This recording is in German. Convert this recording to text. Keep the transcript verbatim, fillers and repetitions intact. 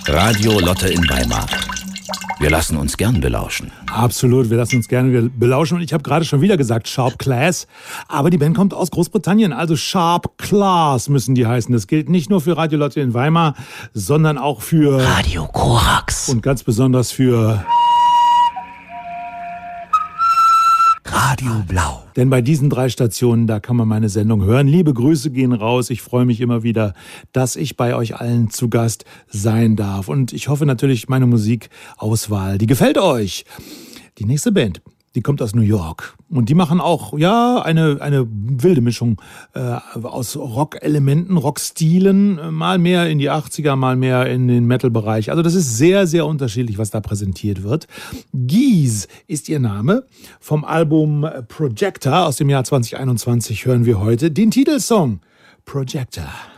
Radio Lotte in Weimar. Wir lassen uns gern belauschen. Absolut, wir lassen uns gerne belauschen. Und ich habe gerade schon wieder gesagt Sharp Class. Aber die Band kommt aus Großbritannien, also Sharp Class müssen die heißen. Das gilt nicht nur für Radio Lotte in Weimar, sondern auch für Radio Korax. Und ganz besonders für Radio Blau. Denn bei diesen drei Stationen, da kann man meine Sendung hören. Liebe Grüße gehen raus. Ich freue mich immer wieder, dass ich bei euch allen zu Gast sein darf. Und ich hoffe natürlich, meine Musikauswahl, die gefällt euch. Die nächste Band, die kommt aus New York. Und die machen auch, ja, eine, eine wilde Mischung äh, aus Rock-Elementen, Rock-Stilen. Mal mehr in die achtziger, mal mehr in den Metal-Bereich. Also das ist sehr, sehr unterschiedlich, was da präsentiert wird. Geese ist ihr Name. Vom Album Projector aus dem Jahr zwanzig einundzwanzig hören wir heute den Titelsong Projector.